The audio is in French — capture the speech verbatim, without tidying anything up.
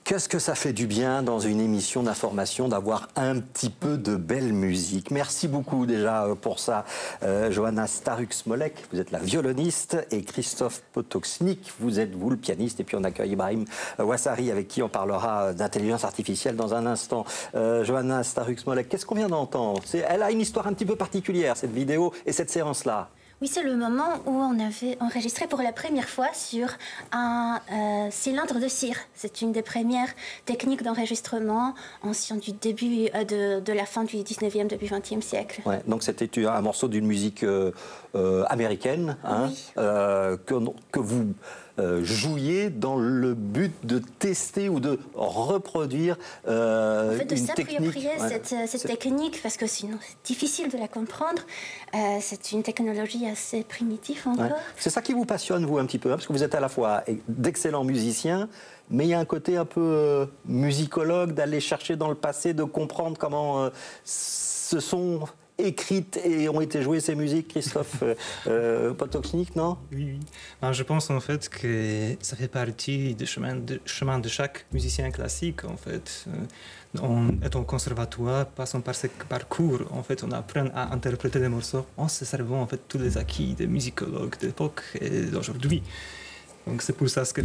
Qu'est-ce que ça fait du bien dans une émission d'information d'avoir un petit peu de belle musique. Merci beaucoup déjà pour ça, euh, Johanna Staruk-Smolek, vous êtes la violoniste, et Christophe Potocznik, vous êtes vous le pianiste, et puis on accueille Ibrahim Ouassari avec qui on parlera d'intelligence artificielle dans un instant. Euh, Johanna Staruk-Smolek, qu'est-ce qu'on vient d'entendre? Elle a une histoire un petit peu particulière, cette vidéo et cette séance-là. Oui, c'est le moment où on avait enregistré pour la première fois sur un euh, cylindre de cire. C'est une des premières techniques d'enregistrement ancien du début, euh, de, de la fin du dix-neuvième, début vingtième siècle. Ouais, donc c'était un morceau d'une musique euh, euh, américaine, hein, oui. euh, que, que vous euh, jouiez dans le but de tester ou de reproduire euh, en fait, de une technique. s'approprier ouais. cette, cette technique, parce que sinon c'est difficile de la comprendre. Euh, c'est une technologie assez primitive encore. Ouais. C'est ça qui vous passionne, vous, un petit peu, hein, parce que vous êtes à la fois d'excellents musiciens, mais il y a un côté un peu euh, musicologue, d'aller chercher dans le passé, de comprendre comment euh, se sont écrites et ont été jouées ces musiques, Christophe euh, euh, Potocznik, non? Oui, oui. Ben, je pense en fait que ça fait partie du chemin de, chemin de chaque musicien classique, en fait. En étant au conservatoire, passant par ce parcours, en fait, on apprend à interpréter des morceaux en se servant en fait tous les acquis des musicologues de l'époque et d'aujourd'hui. Donc c'est pour ça que